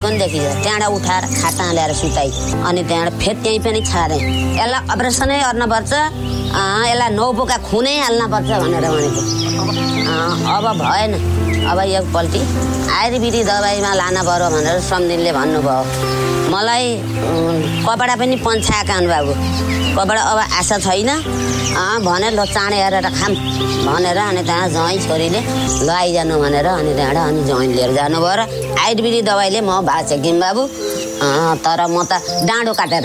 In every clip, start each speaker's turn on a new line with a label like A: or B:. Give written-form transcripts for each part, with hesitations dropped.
A: पनि देखिन्छ। त्यहाँबाट उठाएर खाटमा ल्याएर सुताइ अनि त्यहाँबाट फेरि त्यहीँ पनि छाडे। यसलाई अपरेसनै गर्नुपर्छ, यसलाई 9 बोका खुनै हाल्नुपर्छ भनेर भनेको। अब भएन, अब एकपल्टि आयुर्वेदिक दबाईमा लान पर्यो भनेर सम्धिनले भन्नुभयो। मलाई कपडा पनि पन्छाएका अनुभव, कपडा अब आशा छैन भनेर ल चाँडै हेरेर खाम भनेर अनि त्यहाँ ज्वाइँ छोरीले ल आइजानु भनेर अनि त्यहाँबाट अनि ज्वाइँ लिएर जानुभयो र आयुर्वेदिक दबाईले म बाँचेँ किम बाबु। तर म त डाँडो काटेर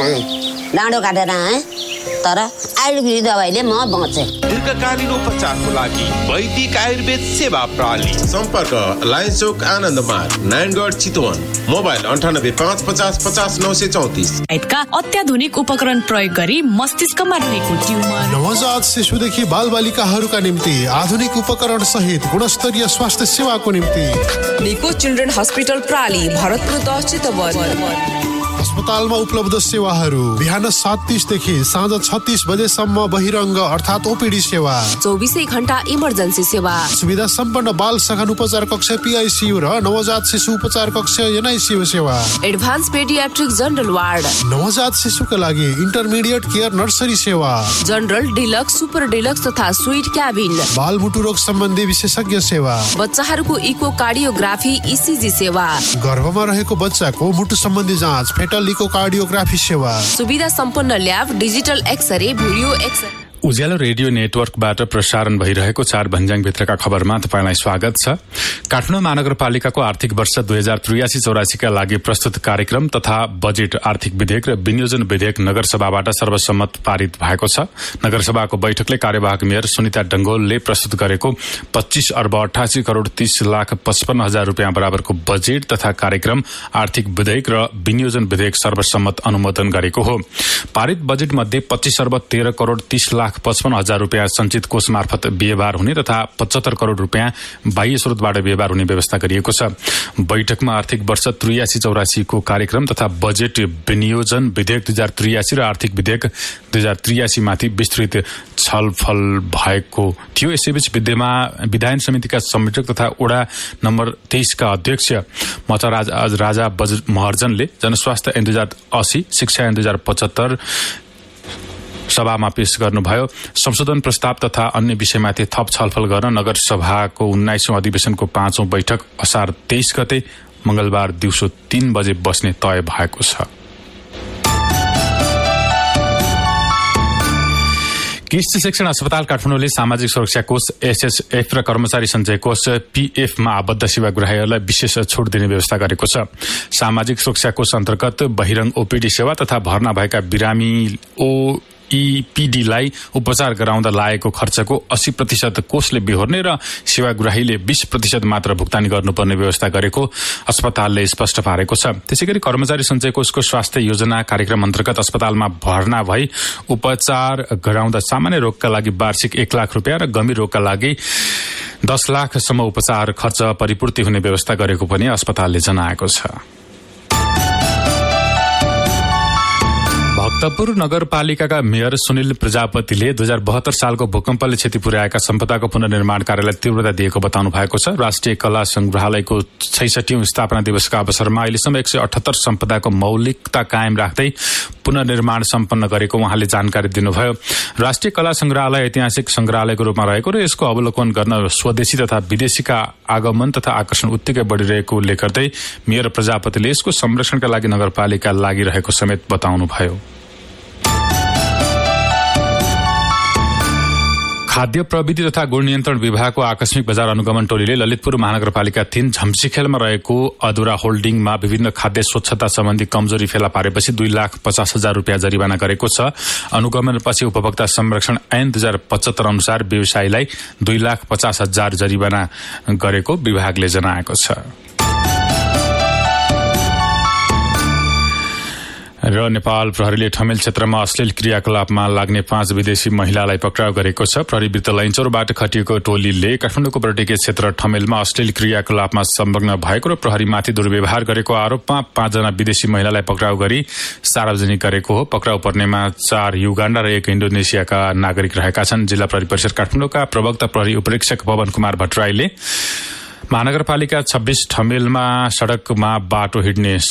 A: आएँ तर आयुर्वेदिक दबाईले म बचेँ।
B: दीर्घकालीन उपचारको लागि वैदिक आयुर्वेद सेवा प्रणाली।
C: सम्पर्क लायन्स चौक आनन्द मार्ग, नारायणगढ, चितवन। मोबाइल 98 550 50 934।
D: का अत्याधुनिक उपकरण प्रयोग गरी मस्तिष्कमा रहेको ट्युमर,
E: नवजात शिशुदेखि बालबालिकाहरूका निम्ति आधुनिक उपकरण सहित गुणस्तरीय स्वास्थ्य सेवाको निम्ति
F: निको चिल्ड्रेन हस्पिटल प्राली, भरतपुर 10 चितवन।
E: अस्पतालमा उपलब्ध सेवाहरू बिहान 7:30 देखि साँझ 36 बजेसम्म बहिरङ्ग अर्थात् ओपीडी सेवा,
F: 24 घण्टा इमर्जेन्सी सेवा,
E: सुविधा सम्पन्न बाल सघन उपचार कक्ष PICU र नवजात शिशु उपचार कक्ष NICU सेवा,
F: एडभान्स पेडियाट्रिक जनरल वार्ड,
E: नवजात शिशुका लागि इन्टरमिडिएट केयर नर्सरी सेवा,
F: जनरल, डिलक्स, सुपर डिलक्स तथा स्वीट क्याबिन,
E: बालमुटु रोग सम्बन्धी विशेषज्ञ सेवा,
F: बच्चाहरूको इको कार्डियोग्राफी ECG सेवा,
E: गर्भमा रहेको बच्चाको मुटु सम्बन्धी जाँच फेटल इकोकार्डियोग्राफी सेवा, सुविधा
F: सम्पन्न lab, digital x-ray, video x-ray.
G: उज्यालो रेडियो नेटवर्कबाट प्रसारण भइरहेको 4 भन्ज्याङभित्रका खबरमा तपाईँलाई स्वागत छ। काठमाडौँ महानगरपालिकाको आर्थिक वर्ष 2083-84 का लागि प्रस्तुत कार्यक्रम तथा बजेट आर्थिक विधेयक र विनियोजन विधेयक नगरसभाबाट सर्वसम्मत पारित भएको छ। नगरसभाको बैठकले कार्यवाहक मेयर सुनिता डंगोलले प्रस्तुत गरेको 25 अर्ब 88 करोड 30 लाख 55 हजार रुपियाँ बराबरको बजेट तथा कार्यक्रम आर्थिक विधेयक र विनियोजन विधेयक सर्वसम्मत अनुमोदन गरेको हो। पारित बजेट मध्ये 25 अर्ब 13 करोड 30 लाख 55 हजार रुपियाँ सञ्चित कोष मार्फत व्यवहार हुने तथा 75 करोड रुपियाँ बाह्य स्रोतबाट व्यवहार हुने व्यवस्था गरिएको छ। बैठकमा आर्थिक वर्ष 83-84 को कार्यक्रम तथा बजेट विनियोजन विधेयक 2083 र आर्थिक विधेयक 2083 माथि विस्तृत छलफल भएको थियो। यसैबीच विधायन समितिका संयोजक तथा वडा नम्बर 23 का अध्यक्ष राजा महर्जनले जनस्वास्थ्य ऐन 2080, शिक्षा ऐन 2075 सभामा पेश गर्नुभयो। संशोधन प्रस्ताव तथा अन्य विषयमाथि थप छलफल गर्न नगर सभाको 19औं अधिवेशनको 5औं बैठक असार 23 गते मंगलबार दिउँसो 3 बजे बस्ने तय भएको छ। कृषि शिक्षण अस्पताल काठमाडौँले सामाजिक सुरक्षा कोष SSF र कर्मचारी सञ्चय कोष PF मा आबद्ध सेवाग्राहीहरूलाई विशेष छुट दिने व्यवस्था गरेको छ। सामाजिक सुरक्षा कोष अन्तर्गत बहिरङ्ग OPD सेवा तथा भर्ना भएका बिरामी EPD-लाई उपचार गराउँदा लागेको खर्चको 80% कोषले बेहोर्ने र सेवाग्राहीले 20% मात्र भुक्तानी गर्नुपर्ने व्यवस्था गरेको अस्पतालले स्पष्ट पारेको छ। त्यसैगरी कर्मचारी सञ्चय कोषको स्वास्थ्य योजना कार्यक्रम अन्तर्गत अस्पतालमा भर्ना भई उपचार गराउँदा सामान्य रोगका लागि वार्षिक 1 लाख रुपियाँ र गम्भीर रोगका लागि 10 लाखसम्म उपचार खर्च परिपूर्ति हुने व्यवस्था गरेको पनि अस्पतालले जनाएको छ। भक्तपुर नगरपालिकाका मेयर सुनिल प्रजापतिले 2072 सालको भूकम्पले क्षति पुर्याएका सम्पदाको पुनर्निर्माण कार्यलाई तीव्रता दिएको बताउनु भएको छ। राष्ट्रिय कला संग्रहालयको 66औं स्थापना दिवसका अवसरमा अहिलेसम्म 178 सम्पदाको मौलिकता कायम राख्दै पुनर्निर्माण सम्पन्न गरेको उहाँले जानकारी दिनुभयो। राष्ट्रिय कला संग्रहालय ऐतिहासिक संग्रहालयको रूपमा रहेको र यसको अवलोकन गर्न स्वदेशी तथा विदेशीका आगमन तथा आकर्षण उत्तिकै बढ़िरहेको उल्लेख गर्दै मेयर प्रजापतिले यसको संरक्षणका लागि नगरपालिका लागिरहेको समेत बताउनुभयो। खाद्य प्रविधि तथा गुण नियन्त्रण विभागको आकस्मिक बजार अनुगमन टोलीले ललितपुर महानगरपालिका 3 झम्सीखेलमा रहेको अधुरा होल्डिङमा विभिन्न खाद्य स्वच्छता सम्बन्धी कमजोरी फेला पारेपछि 2,50,000 रुपियाँ जरिवाना गरेको छ। अनुगमनपछि उपभोक्ता संरक्षण ऐन 2075 अनुसार व्यवसायीलाई 2,50,000 जरिवाना गरेको विभागले जनाएको छ। र नेपाल प्रहरीले ठमेल क्षेत्रमा अश्लील क्रियाकलापमा लाग्ने 5 विदेशी महिलालाई पक्राउ गरेको छ। प्रहरी वृत्त लैनचौरबाट खटिएको टोलीले काठमाडौँको पर्यटकीय क्षेत्र ठमेलमा अश्लील क्रियाकलापमा संलग्न भएको र प्रहरीमाथि दुर्व्यवहार गरेको आरोपमा 5 जना विदेशी महिलालाई पक्राउ गरी सार्वजनिक गरेको हो। पक्राउ पर्नेमा 4 युगाण्डा र 1 इन्डोनेसियाका नागरिक रहेका छन्। जिल्ला प्रहरी परिषद काठमाडौँका प्रवक्ता प्रहरी उपरीक्षक पवन कुमार भट्टराईले महानगरपालिका 26 ठमेलमा सड़कमा बाटो हिड्ने